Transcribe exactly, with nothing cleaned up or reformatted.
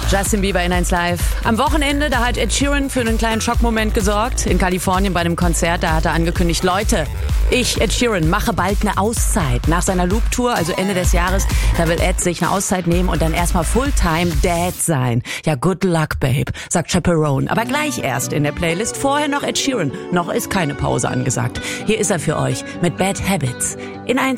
Justin Bieber in eins Live. Am Wochenende, da hat Ed Sheeran für einen kleinen Schockmoment gesorgt. In Kalifornien bei einem Konzert, da hat er angekündigt, Leute, ich, Ed Sheeran, mache bald eine Auszeit. Nach seiner Loop-Tour, also Ende des Jahres, da will Ed sich eine Auszeit nehmen und dann erstmal Fulltime Dad sein. Ja, good luck, babe, sagt Chaperone. Aber gleich erst in der Playlist. Vorher noch Ed Sheeran. Noch ist keine Pause angesagt. Hier ist er für euch mit Bad Habits in eins.